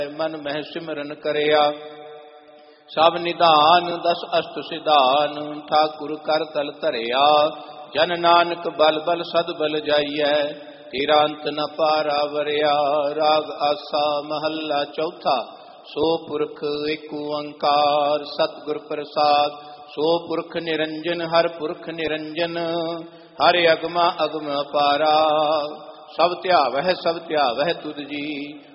ਮਨ ਮਹਿ ਸਿਮਰਨ ਕਰਿਆ। ਸਭ ਨਿਧਾਨ ਦਸ ਅਸ਼ਟ ਸਿਧਾਨ ਠਾਕੁਰ ਕਰ ਤਲ ਧਰਿਆ। ਜਨ ਨਾਨਕ ਬਲ ਬਲ ਸਦ ਬਲ ਜਾਈਐ ਤੇਰਾ ਅੰਤ ਨ ਪਾਰਾ ਵਰਿਆ। ਰਾਗ ਆਸਾ ਮਹੱਲਾ ਚੌਥਾ। ਸੋ ਪੁਰਖ ਏਕ ਓੰਕਾਰ ਸਤਿਗੁਰ ਪ੍ਰਸਾਦ। ਸੋ ਪੁਰਖ ਨਿਰੰਜਨ ਹਰ ਪੁਰਖ ਨਿਰੰਜਨ ਹਰਿ ਅਗਮਾ ਅਗਮ ਅਪਾਰਾ। ਸਭ ਧਿਆਵਹਿ ਤੁਧ ਜੀ